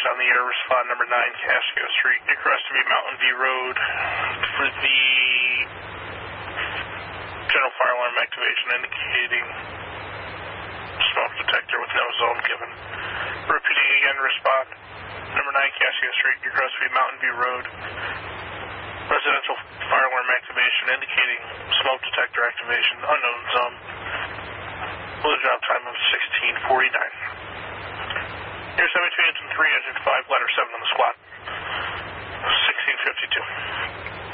on the air, respond number 9, Casco Street, New Crestview, Mountain View Road, for the general fire alarm activation indicating smoke detector with no zone given. Repeating again, respond number 9, Casco Street, New Crestview, Mountain View Road, residential fire alarm activation indicating smoke detector activation, unknown zone. Full job time of 16:49. Here's 72 engine 3, engine 5, ladder 7 on the squat. 16:52.